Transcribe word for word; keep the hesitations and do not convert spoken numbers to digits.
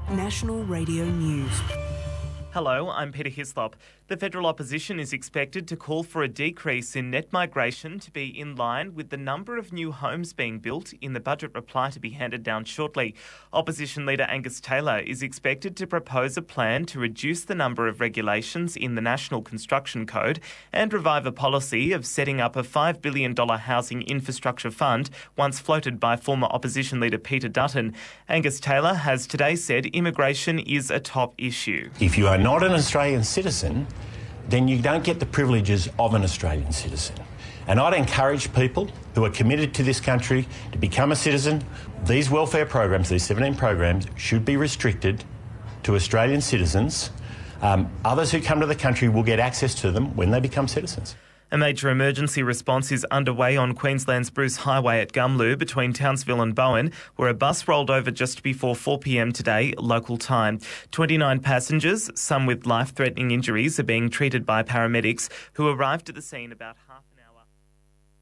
National Radio News. Hello, I'm Peter Hislop. The federal opposition is expected to call for a decrease in net migration to be in line with the number of new homes being built in the budget reply to be handed down shortly. Opposition leader Angus Taylor is expected to propose a plan to reduce the number of regulations in the National Construction Code and revive a policy of setting up a five billion dollars housing infrastructure fund once floated by former opposition leader Peter Dutton. Angus Taylor has today said immigration is a top issue. If you are not an Australian citizen, then you don't get the privileges of an Australian citizen. And I'd encourage people who are committed to this country to become a citizen. These welfare programs, these seventeen programs, should be restricted to Australian citizens. Um, others who come to the country will get access to them when they become citizens. A major emergency response is underway on Queensland's Bruce Highway at Gumlu between Townsville and Bowen, where a bus rolled over just before four p.m. today, local time. twenty-nine passengers, some with life-threatening injuries, are being treated by paramedics who arrived at the scene about half an hour.